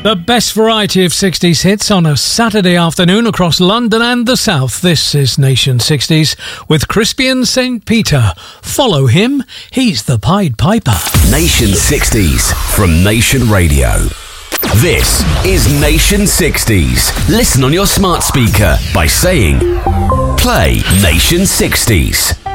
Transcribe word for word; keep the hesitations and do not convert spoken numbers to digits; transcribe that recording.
The best variety of sixties hits on a Saturday afternoon across London and the South. This is Nation sixties with Crispian Saint Peter. Follow him, he's the Pied Piper. Nation sixties from Nation Radio. This is Nation sixties. Listen on your smart speaker by saying, play Nation sixties.